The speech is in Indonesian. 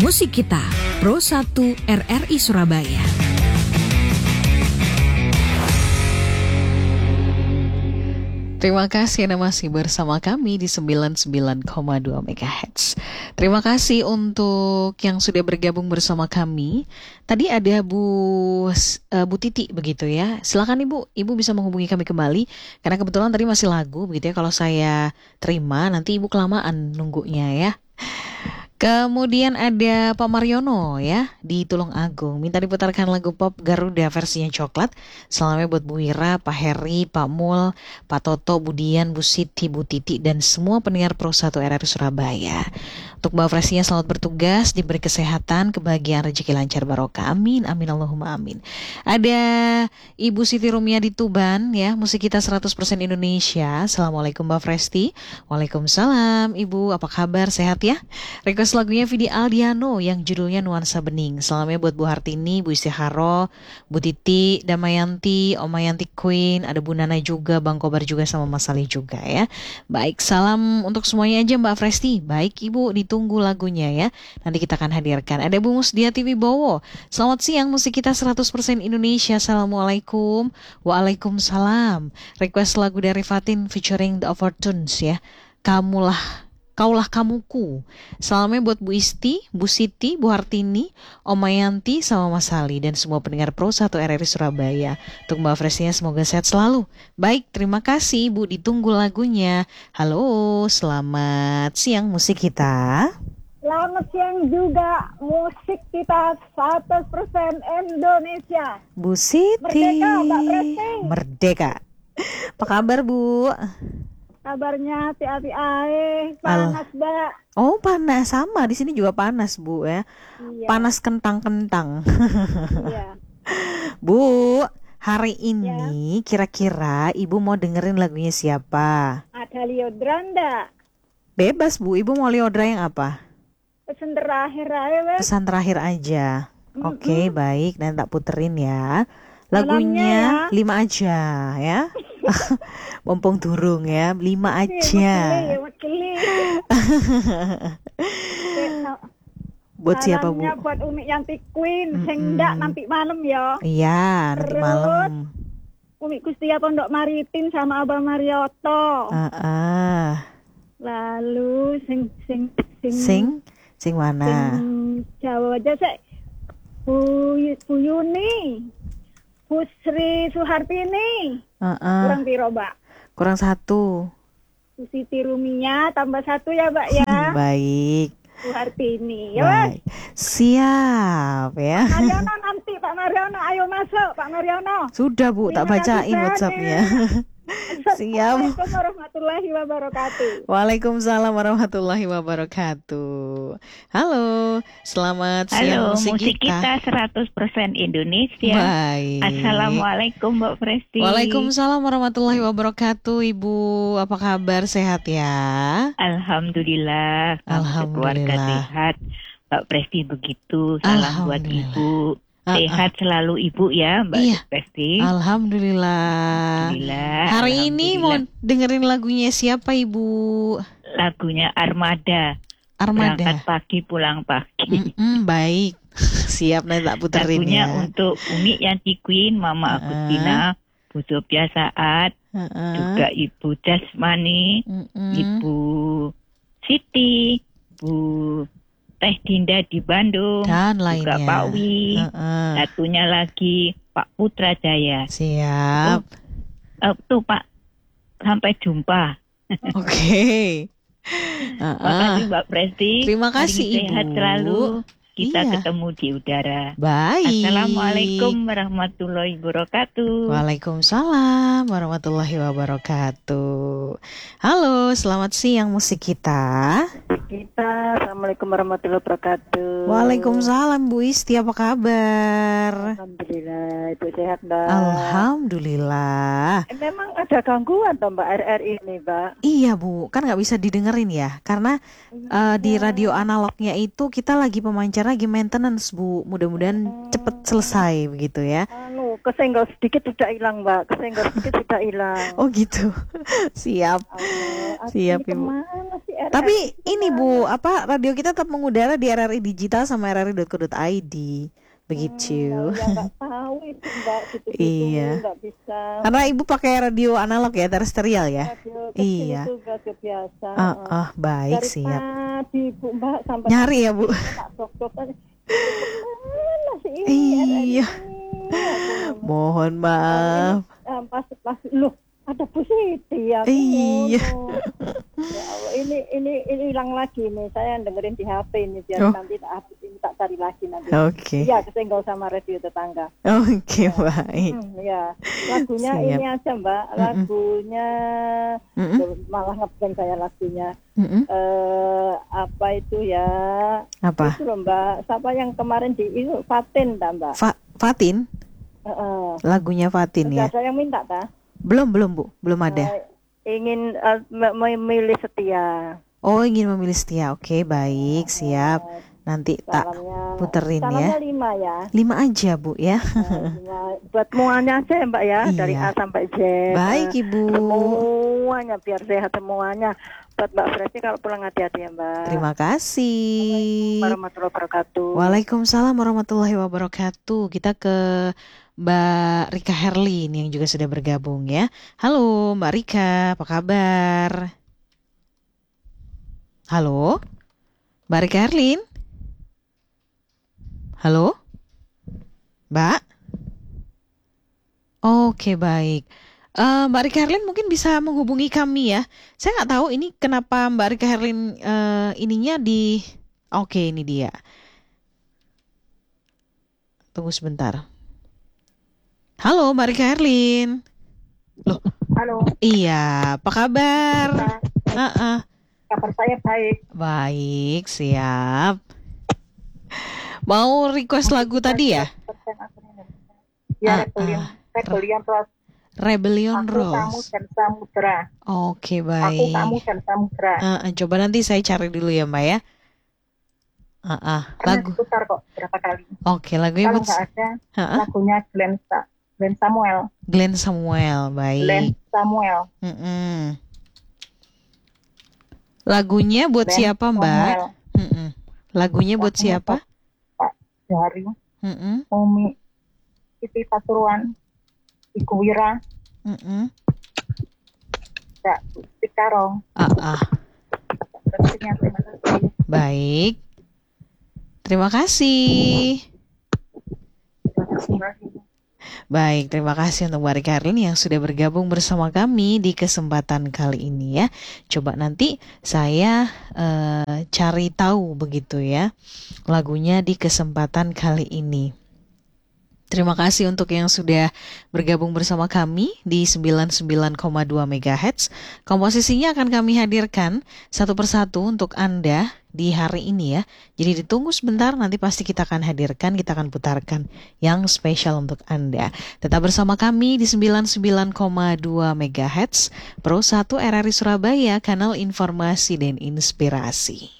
Musik Kita, Pro 1 RRI Surabaya. Terima kasih Anda masih bersama kami di 99,2 MHz. Terima kasih untuk yang sudah bergabung bersama kami. Tadi ada Bu Titi begitu ya. Silakan Ibu bisa menghubungi kami kembali karena kebetulan tadi masih lagu begitu ya. Kalau saya terima nanti Ibu kelamaan nunggunya ya. Kemudian ada Pak Mariono ya di Tulung Agung. Minta diputarkan lagu pop Garuda versinya coklat. Salamnya buat Bu Wira, Pak Heri, Pak Mul, Pak Toto, Bu Dian, Bu Siti, Bu Titi dan semua pendengar Pro 1 RRI Surabaya. Untuk Mbak Fresinya selamat bertugas, diberi kesehatan, kebahagiaan, rezeki lancar barokah. Amin, amin Allahumma amin. Ada Ibu Siti Rumia di Tuban ya, musik kita 100% Indonesia. Assalamualaikum Mbak Fresti. Waalaikumsalam Ibu, apa kabar, sehat ya? Request lagunya Vidi Aldiano yang judulnya Nuansa Bening. Salamnya buat Bu Hartini, Bu Istiharo, Bu Titi, Damayanti, Omayanti Queen, ada Bu Nana juga, Bang Kobar juga sama Mas Ali juga ya. Baik, salam untuk semuanya aja Mbak Fresti. Baik Ibu, ditunggu lagunya ya. Nanti kita akan hadirkan. Ada Bu Musdiati Wibowo. Selamat siang, musik kita 100% Indonesia. Assalamualaikum. Waalaikumsalam. Request lagu dari Fatin featuring The Overtones ya. Kaulah kamuku. Salamnya buat Bu Isti, Bu Siti, Bu Hartini, Omayanti, sama Mas Ali dan semua pendengar Pro 1 RRI Surabaya. Untuk Mbak Fresinya semoga sehat selalu. Baik, terima kasih Bu, ditunggu lagunya. Halo, selamat siang musik kita. Selamat siang juga, musik kita 100% Indonesia. Bu Siti. Merdeka, Mbak Presti. Merdeka. Apa kabar Bu? Kabarnya hati-hati ae, panas Mbak. Oh panas, sama di sini juga panas Bu ya. Iya. Panas kentang-kentang. Iya. Bu, hari ini kira-kira Ibu mau dengerin lagunya siapa? Ada Liodra ndak? Bebas Bu, Ibu mau Liodra yang apa? Pesan terakhir aja Mbak. Pesan terakhir aja. Oke, baik, nanti tak puterin ya. Malamnya Lagunya ya. 5 aja ya. Mumpung durung ya, 5 aja. Wakili. Buat siapa Bu? Salamnya buat Umi Yanti Queen, sing ndak nanti malam ya. Iya, nanti Terus, malam. Umi Kustia Pondok Maritim sama Abah Marioto. Lalu Sing mana? Jawa aja sih. Bu Yuni, Bu Sri Suhartini. Kurang piro, Mbak? Kurang 1. Bu Siti Rumia tambah 1 ya, Mbak ya. Baik. Bu Hartini. Ya, Mas. Siap ya. Pak Mariono nanti, Pak Mariono ayo masuk, Pak Mariono. Sudah Bu, tak bacain Terima kasih WhatsApp-nya. Siap. Assalamualaikum warahmatullahi wabarakatuh. Waalaikumsalam warahmatullahi wabarakatuh. Halo, selamat siang musik kita 100% Indonesia. Baik. Assalamualaikum Mbak Presti. Waalaikumsalam warahmatullahi wabarakatuh. Ibu, apa kabar? Sehat ya? Alhamdulillah. Keluarga sehat. Mbak Presti begitu. Salam buat Ibu. Sehat selalu Ibu ya Mbak Presti. Alhamdulillah. Hari ini mau dengerin lagunya siapa Ibu? Lagunya Armada. Berangkat pagi pulang pagi. Baik. Siap, nanti tak puterin lagunya ya. untuk Umi Yanti Queen, Mama Agustina, Bu Sofia Saat, juga Ibu Jasmani, Ibu Siti, Bu Teh Dinda di Bandung, dan juga lainnya. Pak Wi, satunya lagi Pak Putra Jaya. Siap. Tuh Pak, sampai jumpa. Oke. Terima kasih Mbak Presti. Terima kasih Ibu. Sehat selalu. Kita ketemu di udara. Baik. Assalamualaikum warahmatullahi wabarakatuh. Waalaikumsalam warahmatullahi wabarakatuh. Halo, selamat siang musik kita. Assalamualaikum warahmatullahi wabarakatuh. Waalaikumsalam Bu Isti, apa kabar? Alhamdulillah, Ibu sehat Mbak. Alhamdulillah. Memang ada gangguan toh Mbak RRI ini Mbak? Iya Bu, kan nggak bisa didengerin ya, karena di radio analognya itu kita lagi pemancar lagi maintenance Bu. Mudah-mudahan cepet selesai begitu ya. Kesenggol sedikit sudah hilang Mbak, kesenggol sedikit sudah hilang. Oh gitu. Siap. Siap Ibu. Kemana sih Tapi ini Bu, radio kita tetap mengudara di RRI Digital sama rri.co.id. Begitu. Ya nggak tahu itu Mbak, gitu-gitu Iya. nggak bisa. Karena Ibu pakai radio analog ya, terestrial ya. Radio kecil Iya. itu radio biasa. Baik, Dari siap. tadi Bu Mbak sampai Nyari ya Bu. tak dok tadi. Mana sih ini? Iya. Mohon maaf. Pas loh ada Bu Siti ya. Iya. Ya Allah, ini hilang lagi nih. Saya dengerin di HP ini biar nanti tak cari lagi nanti. Oke. Iya, kesenggol sama radio tetangga. Oke, baik. Ya, lagunya Siap. ini aja Mbak. Lagunya malah ngeblank saya lagunya. Apa itu ya? Apa? Itu loh Mbak. Siapa yang kemarin itu Fatin dah Mbak. Fatin? Lagunya Fatin ya? Ada yang minta dah? Belum Bu, belum ada. Ingin memilih setia. Oh, ingin memilih setia. Oke, baik, siap. Nanti tak puterin ya. 5 ya. 5 aja Bu ya. Buat semuanya aja ya Mbak ya. Iya. Dari A sampai Z. Baik Ibu. Semuanya biar sehat semuanya. Buat Mbak Fresi kalau pulang hati-hati ya Mbak. Terima kasih. Warahmatullahi wabarakatuh. Waalaikumsalam warahmatullahi wabarakatuh. Kita ke Mbak Rika Herlin yang juga sudah bergabung ya. Halo Mbak Rika, apa kabar? Halo Mbak Rika Herlin. Halo Mbak. Oke, baik. Mbak Rika Herlin mungkin bisa menghubungi kami ya. Saya nggak tahu ini kenapa Mbak Rika Herlin ininya di. Oke, ini dia. Tunggu sebentar. Halo Mbak Rika Herlin. Loh. Halo. Iya, apa kabar? Kabar saya baik. Baik, siap. Mau request lagu tadi ya? Ya, Rebellion Rose. Rebellion Aku, Rose. kamu dan samudera. Oke, Aku, baik. kamu dan samudera. Coba nanti saya cari dulu ya Mbak ya. Lagu. Putar kok berapa kali. Oke, lagunya Kalau nggak ada, lagunya Glenn Samuel. Glenn Samuel, baik. Glenn Samuel. Lagunya buat Glenn siapa Mbak? Samuel. Lagunya buat siapa? Pak Jari, Umi, Siti Pasuruan, Iku Wira, Kak Pikarong. Terima kasih. Baik. Terima kasih. Baik, terima kasih untuk Mbak Rika Herlin yang sudah bergabung bersama kami di kesempatan kali ini ya. Coba nanti saya cari tahu begitu ya lagunya di kesempatan kali ini. Terima kasih untuk yang sudah bergabung bersama kami di 99,2 MHz. Komposisinya akan kami hadirkan satu persatu untuk Anda di hari ini ya. Jadi ditunggu sebentar, nanti pasti kita akan hadirkan, kita akan putarkan yang spesial untuk Anda. Tetap bersama kami di 99,2 MHz, Pro 1 RRI Surabaya, kanal informasi dan inspirasi.